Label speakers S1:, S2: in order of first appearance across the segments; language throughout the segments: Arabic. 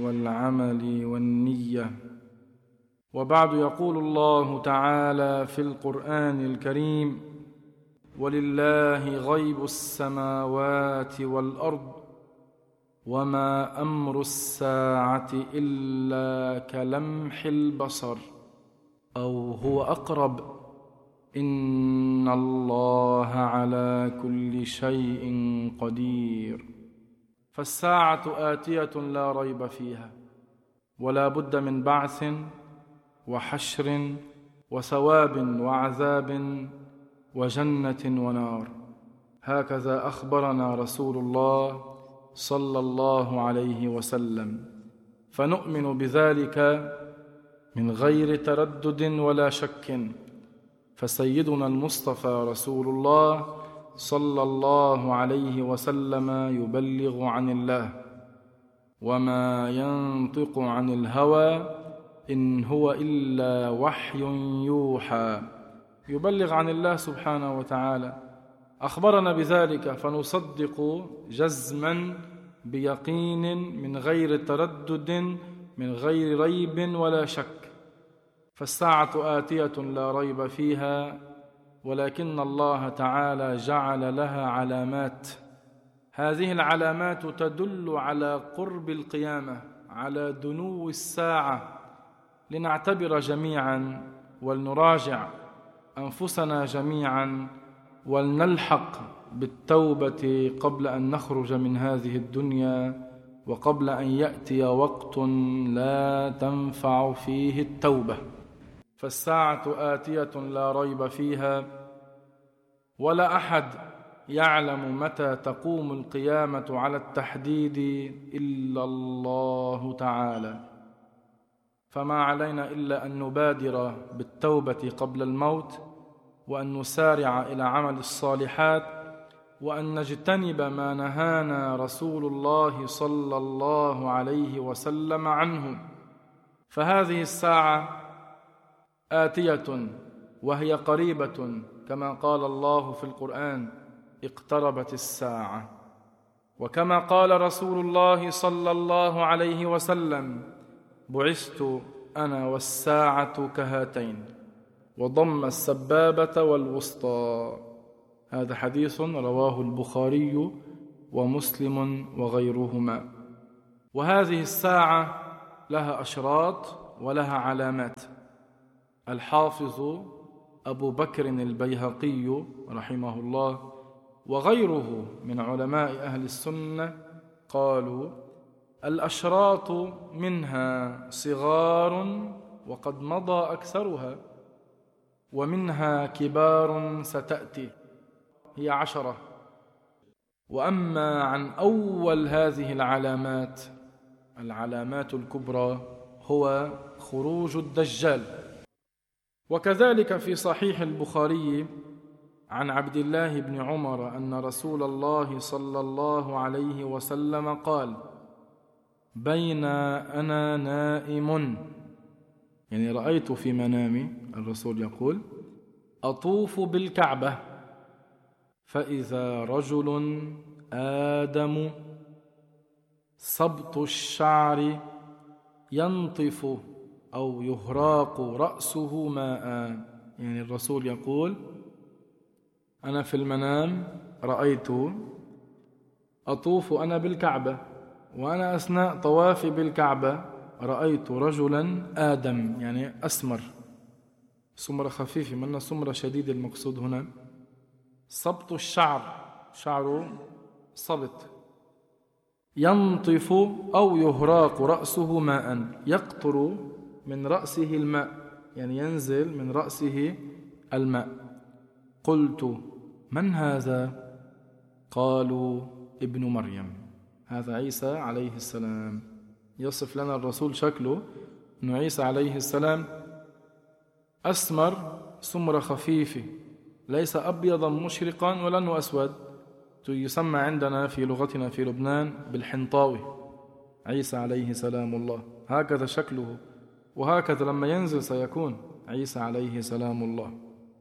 S1: والعمل والنية. وبعد، يقول الله تعالى في القرآن الكريم: ولله غيب السماوات والأرض وما أمر الساعة إلا كلمح البصر أو هو أقرب إن الله على كل شيء قدير. فالساعة آتية لا ريب فيها، ولا بد من بعث وحشر وثواب وعذاب وجنة ونار. هكذا أخبرنا رسول الله صلى الله عليه وسلم، فنؤمن بذلك من غير تردد ولا شك. فسيدنا المصطفى رسول الله صلى الله عليه وسلم يبلغ عن الله، وما ينطق عن الهوى إن هو إلا وحي يوحى. يبلغ عن الله سبحانه وتعالى، أخبرنا بذلك، فنصدق جزما بيقين من غير تردد من غير ريب ولا شك. فالساعة آتية لا ريب فيها، ولكن الله تعالى جعل لها علامات. هذه العلامات تدل على قرب القيامة، على دنو الساعة، لنعتبر جميعا ولنراجع أنفسنا جميعا ولنلحق بالتوبة قبل أن نخرج من هذه الدنيا، وقبل أن يأتي وقت لا تنفع فيه التوبة. فالساعة آتية لا ريب فيها، ولا أحد يعلم متى تقوم القيامة على التحديد إلا الله تعالى. فما علينا إلا أن نبادر بالتوبة قبل الموت، وأن نسارع إلى عمل الصالحات، وأن نجتنب ما نهانا رسول الله صلى الله عليه وسلم عنه. فهذه الساعة آتية وهي قريبة، كما قال الله في القرآن: اقتربت الساعة. وكما قال رسول الله صلى الله عليه وسلم: بعثت أنا والساعة كهاتين، وضم السبابة والوسطى. هذا حديث رواه البخاري ومسلم وغيرهما. وهذه الساعة لها أشراط ولها علامات. الحافظ أبو بكر البيهقي رحمه الله وغيره من علماء أهل السنة قالوا: الأشراط منها صغار وقد مضى أكثرها، ومنها كبار ستأتي، هي 10. وأما عن أول هذه العلامات الكبرى هو خروج الدجال. وكذلك في صحيح البخاري عن عبد الله بن عمر أن رسول الله صلى الله عليه وسلم قال: بين أنا نائم، يعني رأيت في منامي، الرسول يقول: أطوف بالكعبة، فإذا رجل آدم سبط الشعر ينطف أو يهراق رأسه ماء. يعني الرسول يقول: أنا في المنام رأيت أطوف أنا بالكعبة، وأنا أثناء طوافي بالكعبة رأيت رجلا آدم، يعني أسمر، سمرة خفيفة، من سمرة شديد، المقصود هنا سبط الشعر، شعره صبت، ينطف أو يهراق رأسه ماء، يقطر من رأسه الماء، يعني ينزل من رأسه الماء. قلت: من هذا؟ قالوا: ابن مريم. هذا عيسى عليه السلام. يصف لنا الرسول شكله، أنه عيسى عليه السلام أسمر، سمرة خفيفة، ليس أبيضا مشرقا ولن أسود، يسمى عندنا في لغتنا في لبنان بالحنطاوي. عيسى عليه سلام الله هكذا شكله، وهكذا لما ينزل سيكون عيسى عليه سلام الله.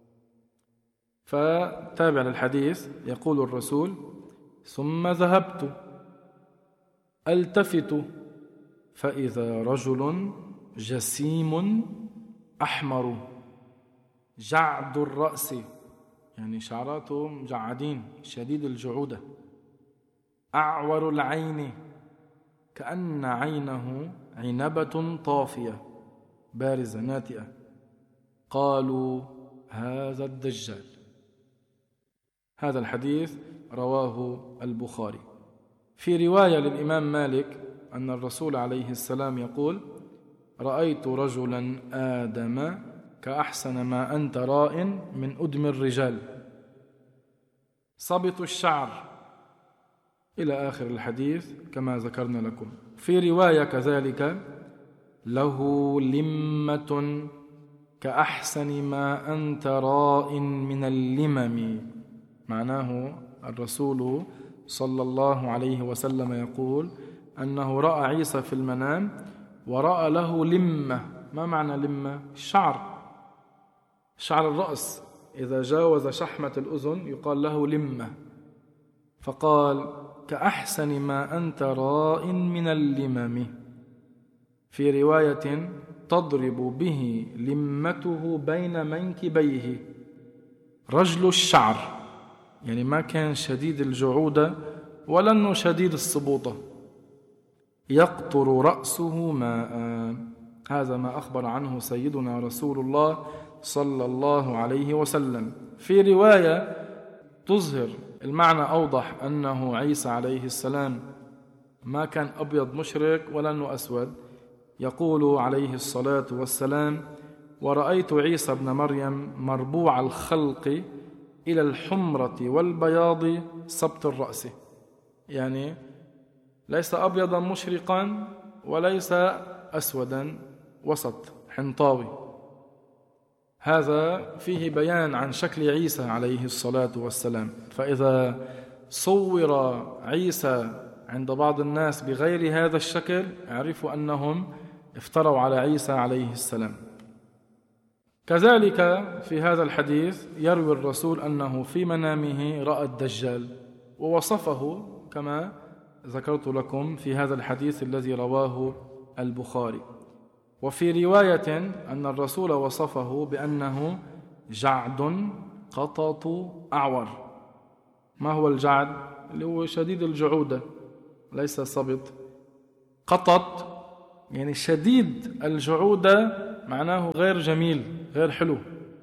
S1: فتابع للحديث، يقول الرسول: ثم ذهبت ألتفت فإذا رجل جسيم أحمر جعد الرأس، يعني شعراته مجعدين شديد الجعودة، أعور العين كأن عينه عنبة طافية بارزة ناتئة، قالوا هذا الدجال. هذا الحديث رواه البخاري. في رواية للإمام مالك أن الرسول عليه السلام يقول: رأيت رجلا آدم كأحسن ما أنت راء من أدم الرجال صبط الشعر، إلى آخر الحديث كما ذكرنا لكم. في رواية كذلك: له لمة كأحسن ما أنت راء من اللمم. معناه الرسول صلى الله عليه وسلم يقول أنه رأى عيسى في المنام ورأى له لمة. ما معنى لمة؟ شعر الرأس إذا جاوز شحمة الأذن يقال له لمة، فقال كأحسن ما أنت راء من اللمم. في رواية: تضرب به لمته بين منكبيه، رجل الشعر، يعني ما كان شديد الجعودة ولا أنه شديد الصبوطة، يقطر رأسه ماء. هذا ما أخبر عنه سيدنا رسول الله صلى الله عليه وسلم. في رواية تظهر المعنى أوضح، أنه عيسى عليه السلام ما كان أبيض مشرق ولا أنه أسود. يقول عليه الصلاة والسلام: ورأيت عيسى ابن مريم مربوع الخلق إلى الحمرة والبياض سبط الرأس، يعني ليس أبيضا مشرقا وليس أسودا، وسط حنطاوي. هذا فيه بيان عن شكل عيسى عليه الصلاة والسلام. فإذا صور عيسى عند بعض الناس بغير هذا الشكل اعرفوا أنهم افتروا على عيسى عليه السلام. كذلك في هذا الحديث يروي الرسول أنه في منامه رأى الدجال ووصفه كما ذكرت لكم في هذا الحديث الذي رواه البخاري. وفي رواية أن الرسول وصفه بأنه جعد قطط أعور. ما هو الجعد؟ اللي هو شديد الجعودة ليس صبط. قطط يعني شديد الجعودة، معناه غير جميل غير حلو.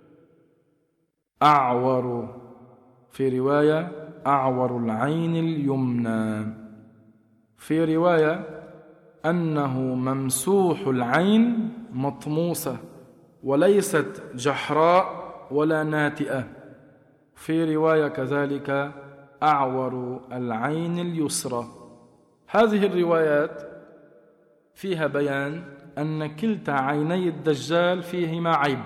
S1: أعور في رواية أعور العين اليمنى. في رواية أنه ممسوح العين مطموسة وليست جحراء ولا ناتئة. في رواية كذلك أعور العين اليسرى. هذه الروايات فيها بيان أن كلتا عيني الدجال فيهما عيب،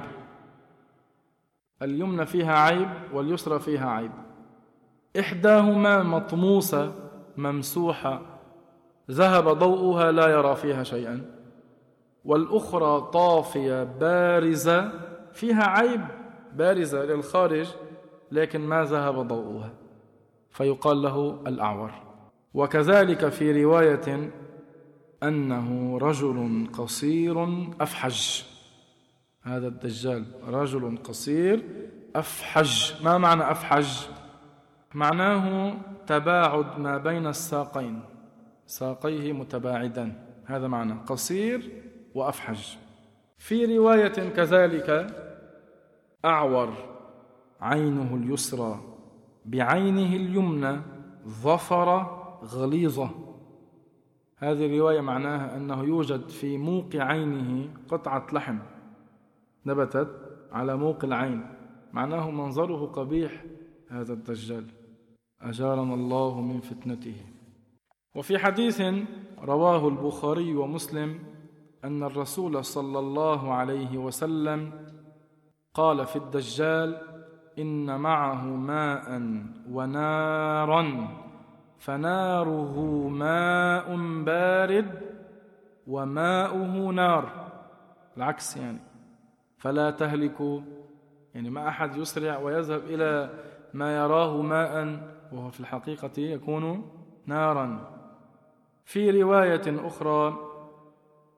S1: اليمنى فيها عيب واليسرى فيها عيب. إحداهما مطموسة ممسوحة ذهب ضوءها لا يرى فيها شيئا، والأخرى طافية بارزة فيها عيب بارزة للخارج لكن ما ذهب ضوءها، فيقال له الأعور. وكذلك في رواية أنه رجل قصير أفحج. هذا الدجال رجل قصير أفحج. ما معنى أفحج؟ معناه تباعد ما بين الساقين، ساقيه متباعدا، هذا معنى قصير وأفحج. في رواية كذلك أعور عينه اليسرى بعينه اليمنى ظفر غليظة. هذه الرواية معناها أنه يوجد في موق عينه قطعة لحم نبتت على موق العين، معناه منظره قبيح. هذا الدجال أجارنا الله من فتنته. وفي حديث رواه البخاري ومسلم أن الرسول صلى الله عليه وسلم قال في الدجال: إن معه ماء ونارا، فناره ماء بارد وماؤه نار، العكس يعني. فلا تهلكوا، يعني ما أحد يسرع ويذهب إلى ما يراه ماء وهو في الحقيقة يكون نارا. في رواية أخرى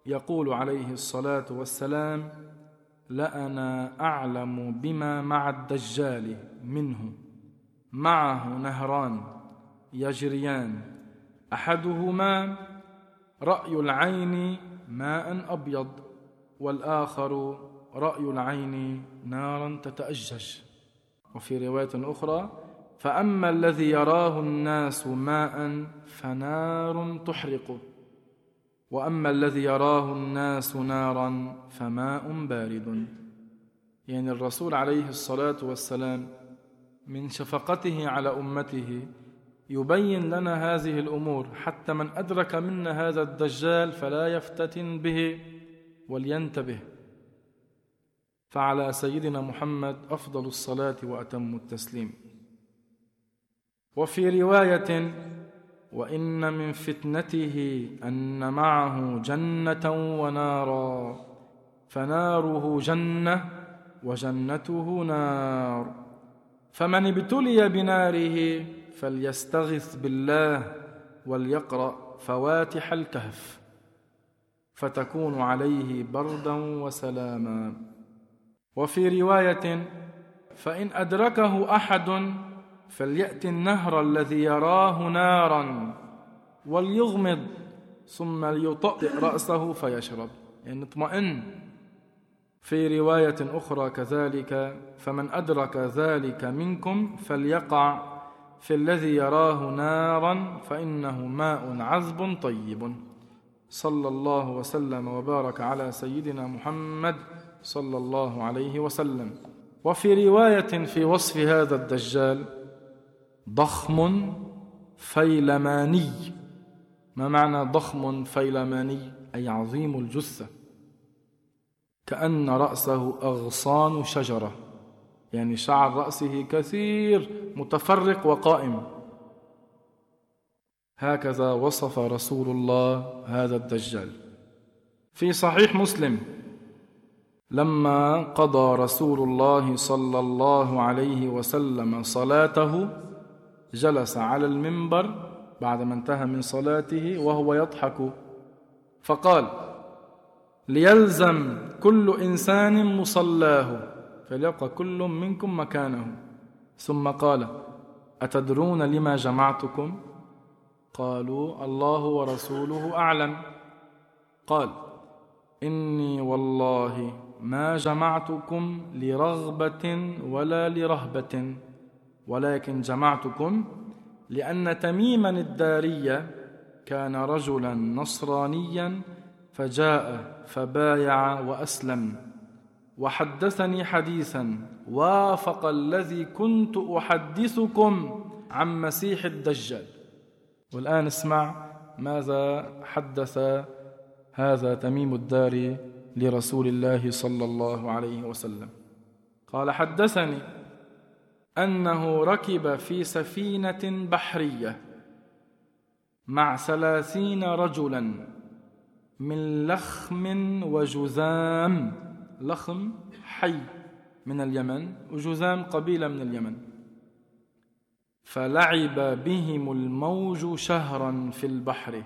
S1: يقول عليه الصلاة والسلام: لأنا أعلم بما مع الدجال منه، معه نهران يجريان، أحدهما رأي العين ماء أبيض، والآخر رأي العين نارا تتأجج. وفي رواية أخرى: فأما الذي يراه الناس ماء فنار تحرقه، وأما الذي يراه الناس نارا فماء بارد. يعني الرسول عليه الصلاة والسلام من شفقته على أمته يبين لنا هذه الأمور، حتى من أدرك منا هذا الدجال فلا يفتتن به ولينتبه. فعلى سيدنا محمد أفضل الصلاة وأتم التسليم. وفي رواية: وإن من فتنته أن معه جنة ونارا، فناره جنة وجنته نار، فمن ابتلي بناره فليستغث بالله وليقرأ فواتح الكهف، فتكون عليه بردا وسلاما. وفي رواية: فإن أدركه أحد فليأتي النهر الذي يراه نارا وليغمض ثم ليطأطئ رأسه فيشرب، يعني اطمئن. في رواية أخرى كذلك: فمن أدرك ذلك منكم فليقع في الذي يراه نارا فإنه ماء عذب طيب. صلى الله وسلم وبارك على سيدنا محمد صلى الله عليه وسلم. وفي رواية في وصف هذا الدجال: ضخم فيلماني. ما معنى ضخم فيلماني؟ أي عظيم الجثة، كأن رأسه أغصان شجرة، يعني شعر رأسه كثير متفرق وقائم. هكذا وصف رسول الله هذا الدجال. في صحيح مسلم: لما قضى رسول الله صلى الله عليه وسلم صلاته جلس على المنبر بعدما انتهى من صلاته وهو يضحك، فقال: ليلزم كل إنسان مصلاه، فليبقى كل منكم مكانه. ثم قال: أتدرون لما جمعتكم؟ قالوا: الله ورسوله أعلم. قال: إني والله ما جمعتكم لرغبة ولا لرهبة، ولكن جمعتكم لأن تميما الدارية كان رجلا نصرانيا فجاء فبايع وأسلم، وحدثني حديثا وافق الذي كنت أحدثكم عن مسيح الدجال. والآن اسمع ماذا حدث هذا تميم الداري لرسول الله صلى الله عليه وسلم. قال: حدثني أنه ركب في سفينة بحرية مع 30 رجلا من لخم وجذام. لخم حي من اليمن، وجذام قبيلة من اليمن. فلعب بهم الموج شهرا في البحر،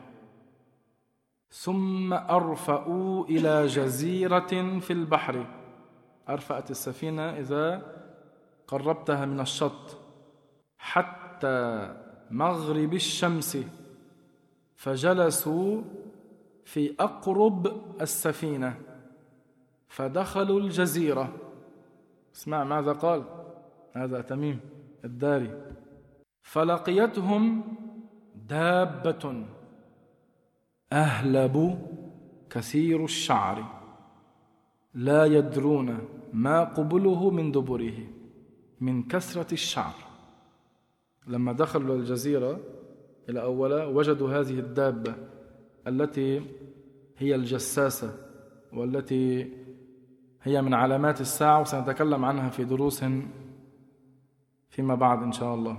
S1: ثم أرفأوا إلى جزيرة في البحر. أرفأت السفينة إذا قربتها من الشط حتى مغرب الشمس، فجلسوا في أقرب السفينة فدخلوا الجزيرة. اسمع ماذا قال هذا تميم الداري: فلقيتهم دابة أهلب كثير الشعر لا يدرون ما قبله من دبره من كثرة الشعر. لما دخلوا الجزيرة إلى أولا وجدوا هذه الدابة التي هي الجساسة، والتي هي من علامات الساعة، وسنتكلم عنها في دروس فيما بعد إن شاء الله.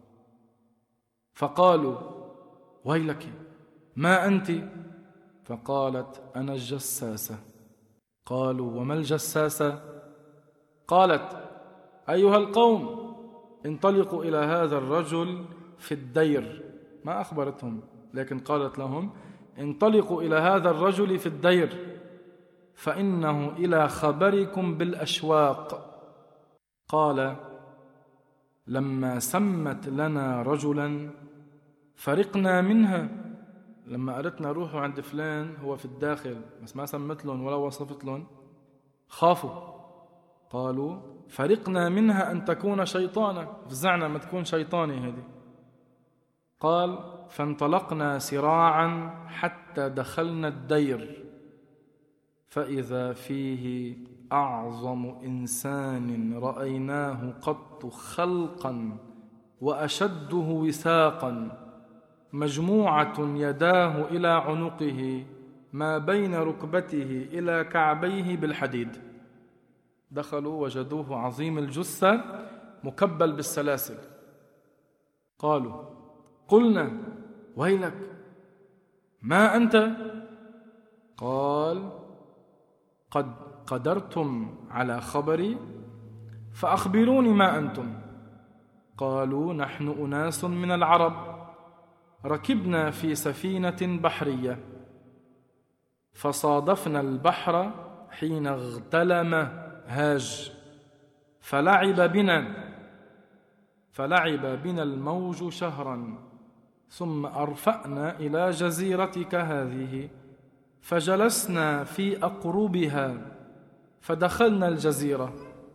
S1: فقالوا: ويلك ما أنت؟ فقالت: أنا الجساسة. قالوا: وما الجساسة؟ قالت: أيها القوم انطلقوا إلى هذا الرجل في الدير. ما أخبرتهم، لكن قالت لهم: انطلقوا إلى هذا الرجل في الدير فإنه إلى خبركم بالأشواق. قال: لما سمت لنا رجلا فرقنا منها. لما قالتنا روحوا عند فلان هو في الداخل بس ما سمت لهم ولا وصفت لهم خافوا، قالوا فرقنا منها أن تكون شيطانا، فزعنا ما تكون شيطاني هذه. قال: فانطلقنا سراعا حتى دخلنا الدير فإذا فيه أعظم إنسان رأيناه قط خلقا وأشده وثاقا، مجموعة يداه إلى عنقه ما بين ركبته إلى كعبيه بالحديد. دخلوا وجدوه عظيم الجثة مكبل بالسلاسل. قالوا: قلنا ويلك ما أنت؟ قال: قد قدرتم على خبري فأخبروني ما أنتم. قالوا: نحن أناس من العرب ركبنا في سفينة بحرية فصادفنا البحر حين اغتلم هاج فلعب بنا الموج شهرا، ثم أرفأنا إلى جزيرتك هذه فجلسنا في أقربها، فدخلنا الجزيرة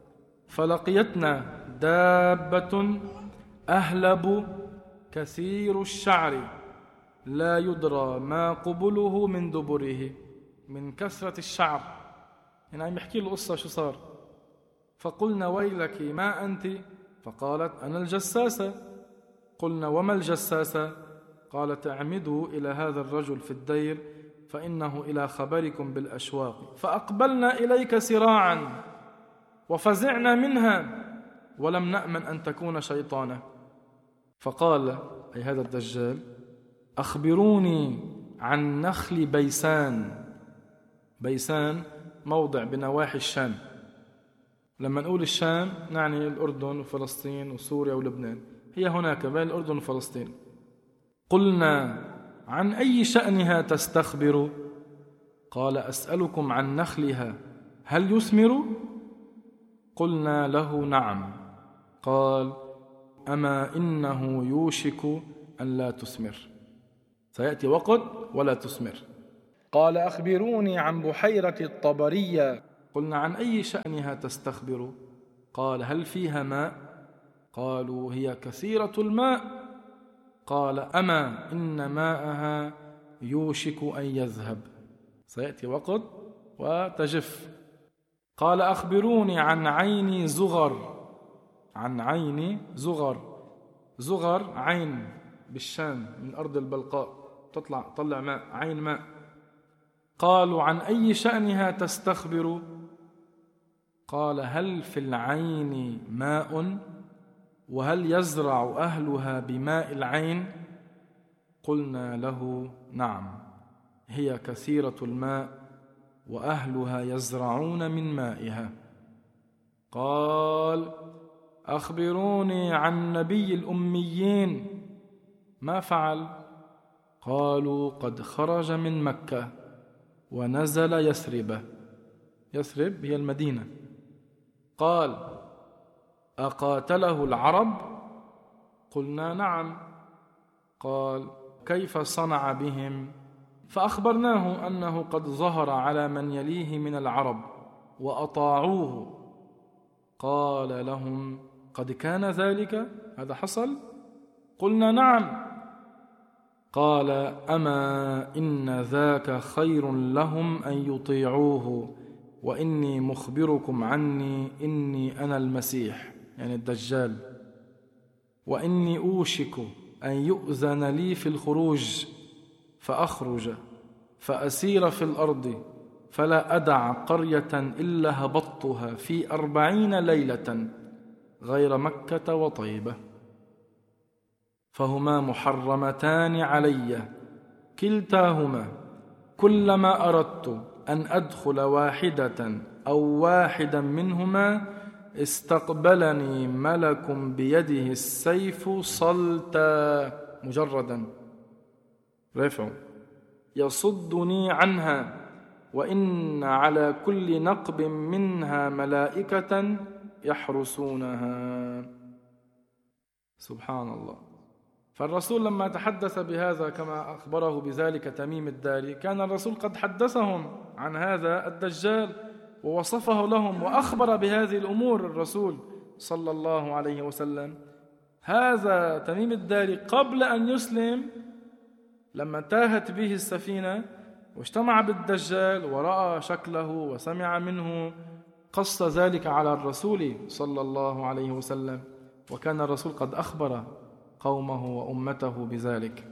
S1: فلقيتنا دابة أهلب كثير الشعر لا يدرى ما قبله من دبره من كثرة الشعر. يعني عم يحكي له قصة شو صار. فقلنا: ويلك ما أنت؟ فقالت: أنا الجساسة. قلنا: وما الجساسة؟ قالت: اعمدوا إلى هذا الرجل في الدير فإنه إلى خبركم بالأشواق. فأقبلنا إليك سراعا وفزعنا منها ولم نأمن أن تكون شيطانا. فقال أي هذا الدجال: أخبروني عن نخل بيسان. بيسان موضع بنواحي الشام. لما نقول الشام نعني الأردن وفلسطين وسوريا ولبنان، هي هناك بين الأردن وفلسطين. قلنا: عن أي شأنها تستخبر؟ قال: أسألكم عن نخلها هل يثمر؟ قلنا له: نعم. قال: أما إنه يوشك أن لا تثمر، سيأتي وقت ولا تثمر. قال: أخبروني عن بحيرة الطبرية. قلنا: عن أي شأنها تستخبر؟ قال: هل فيها ماء؟ قالوا: هي كثيرة الماء. قال: أما إن ماءها يوشك أن يذهب، سيأتي وقت وتجف. قال: أخبروني عن عين زغر. عن عين زغر. زغر عين بالشام من أرض البلقاء طلع ماء، عين ماء. قالوا: عن أي شأنها تستخبر؟ قال: هل في العين ماء؟ وهل يزرع أهلها بماء العين؟ قلنا له: نعم، هي كثيرة الماء وأهلها يزرعون من مائها. قال: أخبروني عن نبي الأميين ما فعل؟ قالوا: قد خرج من مكة ونزل يثرب. يثرب هي المدينة. قال: أقاتله العرب؟ قلنا: نعم. قال: كيف صنع بهم؟ فأخبرناه أنه قد ظهر على من يليه من العرب وأطاعوه. قال لهم: قد كان ذلك؟ هذا حصل؟ قلنا: نعم. قال: أما إن ذاك خير لهم أن يطيعوه، وإني مخبركم عني إني أنا المسيح، يعني الدجال، وإني أوشك أن يؤذن لي في الخروج فأخرج فأسير في الأرض فلا أدع قرية إلا هبطتها في 40 ليلة غير مكة وطيبة، فهما محرمتان علي كلتاهما، كلما أردت أن أدخل واحدة أو واحدا منهما استقبلني ملك بيده السيف صلتا، مجردا رفعوا يصدني عنها، وإن على كل نقب منها ملائكة يحرسونها. سبحان الله. فالرسول لما تحدث بهذا كما أخبره بذلك تميم الداري، كان الرسول قد حدثهم عن هذا الدجال ووصفه لهم وأخبر بهذه الأمور الرسول صلى الله عليه وسلم. هذا تميم الداري قبل أن يسلم، لما تاهت به السفينة واجتمع بالدجال ورأى شكله وسمع منه، قص ذلك على الرسول صلى الله عليه وسلم، وكان الرسول قد أخبر قومه وأمته بذلك.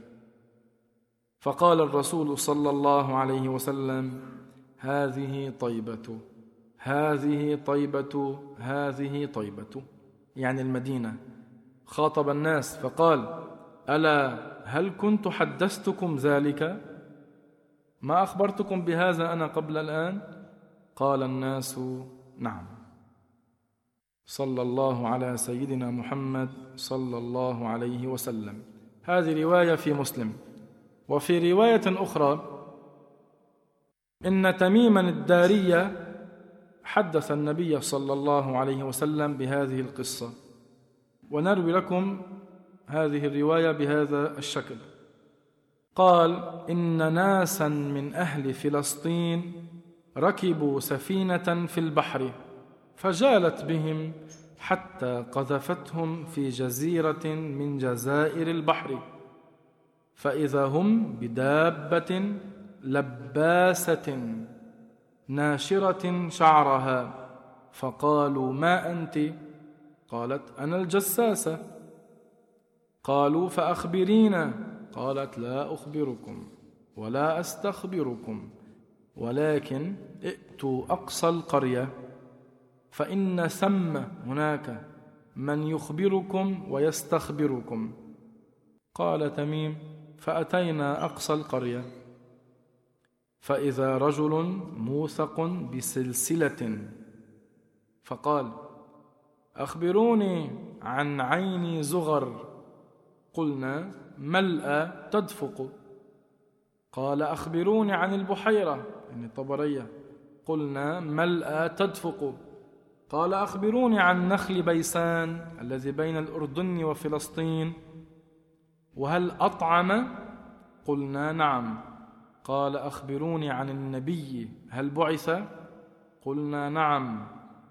S1: فقال الرسول صلى الله عليه وسلم: هذه طيبة، هذه طيبة، هذه طيبة، يعني المدينة. خاطب الناس فقال: ألا هل كنت حدثتكم ذلك؟ ما أخبرتكم بهذا أنا قبل الآن؟ قال الناس: نعم. صلى الله على سيدنا محمد صلى الله عليه وسلم. هذه رواية في مسلم. وفي رواية أخرى إن تميما الداري حدث النبي صلى الله عليه وسلم بهذه القصة، ونروي لكم هذه الرواية بهذا الشكل. قال: إن ناسا من أهل فلسطين ركبوا سفينة في البحر، فجالت بهم حتى قذفتهم في جزيرة من جزائر البحر، فإذا هم بدابة لباسة ناشرة شعرها، فقالوا: ما أنت؟ قالت: أنا الجساسة. قالوا: فأخبرينا. قالت: لا أخبركم ولا أستخبركم، ولكن ائتوا أقصى القرية، فإن ثم هناك من يخبركم ويستخبركم. قال تميم: فأتينا أقصى القرية، فإذا رجل موثق بسلسلة، فقال: أخبروني عن عين زغر. قلنا: ملأ تدفق. قال: أخبروني عن البحيرة، يعني طبرية. قلنا: ملأ تدفق. قال: أخبروني عن نخل بيسان الذي بين الأردن وفلسطين، وهل أطعم؟ قلنا: نعم. قال: أخبروني عن النبي، هل بعث؟ قلنا: نعم.